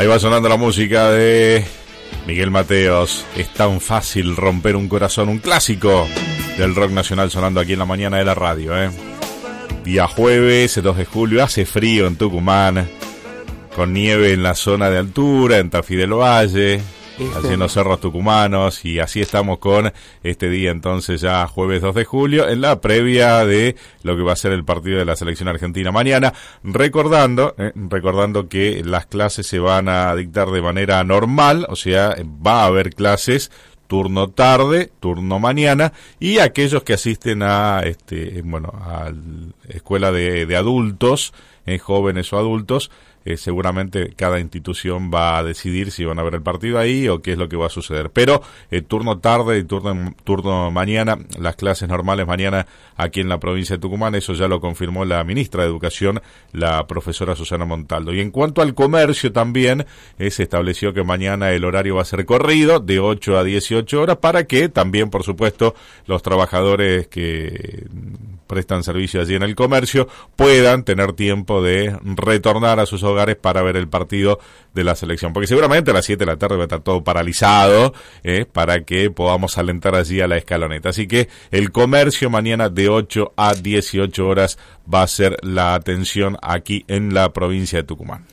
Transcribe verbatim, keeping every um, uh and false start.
Ahí va sonando la música de Miguel Mateos. Es tan fácil romper un corazón, un clásico del rock nacional sonando aquí en la mañana de la radio, ¿eh? Día jueves, dos de julio, hace frío en Tucumán, con nieve en la zona de altura, en Tafí del Valle, haciendo cerros tucumanos, y así estamos con este día entonces ya jueves dos de julio, en la previa de lo que va a ser el partido de la selección argentina mañana, recordando, eh, recordando que las clases se van a dictar de manera normal, o sea, va a haber clases turno tarde, turno mañana, y aquellos que asisten a este bueno a la escuela de, de adultos, eh, jóvenes o adultos, eh, seguramente cada institución va a decidir si van a ver el partido ahí o qué es lo que va a suceder. Pero eh, turno tarde y turno, turno mañana, las clases normales mañana aquí en la provincia de Tucumán, eso ya lo confirmó la ministra de Educación, la profesora Susana Montaldo. Y en cuanto al comercio también, eh, se estableció que mañana el horario va a ser corrido de ocho a dieciocho horas para que también, por supuesto, los trabajadores que prestan servicio allí en el comercio puedan tener tiempo de retornar a sus hogares para ver el partido de la selección, porque seguramente a las siete de la tarde va a estar todo paralizado, eh, para que podamos alentar allí a la escaloneta. Así que el comercio mañana de ocho a dieciocho horas va a ser la atención aquí en la provincia de Tucumán.